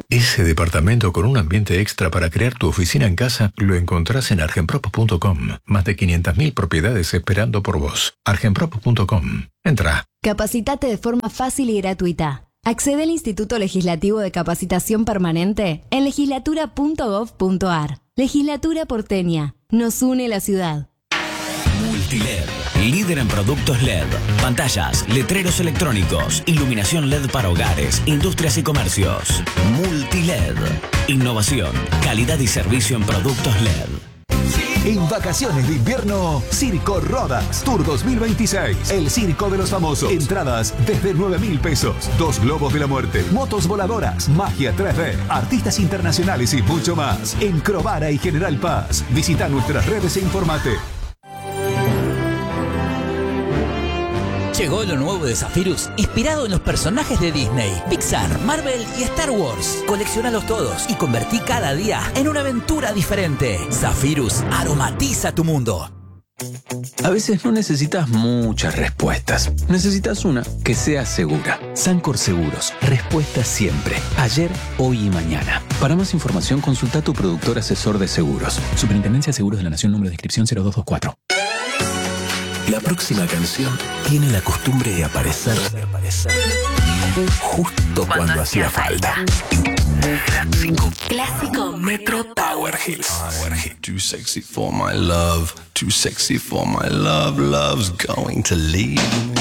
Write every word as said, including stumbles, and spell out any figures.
Ese departamento con un ambiente extra para crear tu oficina en casa lo encontrás en argenprop punto com. Más de quinientas mil propiedades esperando por vos. argenprop punto com. Entra. Capacitate de forma fácil y gratuita. Accede al Instituto Legislativo de Capacitación Permanente en legislatura punto gov punto ar. Legislatura porteña. Nos une la ciudad. Multiled, líder en productos L E D, pantallas, letreros electrónicos, iluminación L E D para hogares, industrias y comercios. Multiled, innovación, calidad y servicio en productos L E D. En vacaciones de invierno, Circo Rodas Tour dos mil veintiséis. El circo de los famosos. Entradas desde nueve mil pesos. Dos globos de la muerte, motos voladoras, magia tres D, artistas internacionales y mucho más. En Crovara y General Paz. Visita nuestras redes e informate. Llegó lo nuevo de Zephyrus, inspirado en los personajes de Disney, Pixar, Marvel y Star Wars. Colecciónalos todos y convertí cada día en una aventura diferente. Zephyrus aromatiza tu mundo. A veces no necesitas muchas respuestas. Necesitas una que sea segura. Sancor Seguros. Respuesta siempre. Ayer, hoy y mañana. Para más información, consulta a tu productor asesor de seguros. Superintendencia de Seguros de la Nación, número de inscripción cero dos dos cuatro. La próxima canción tiene la costumbre de aparecer, de aparecer justo cuando, cuando hacía falta. Clásico. Clásico Metro Power Hits. Power Hits. Too sexy for my love. Too sexy for my love. Love's going to leave me.